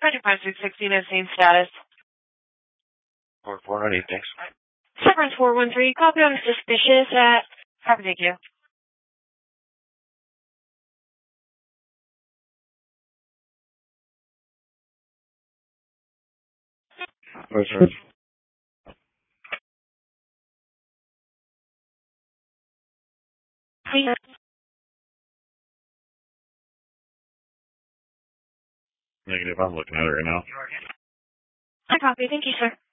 Project 5616 is same status. 498, thanks. Severance 413, copy on suspicious at... Thank you. Where's her? Please. Negative, I'm looking at it right now. I copy, thank you, sir.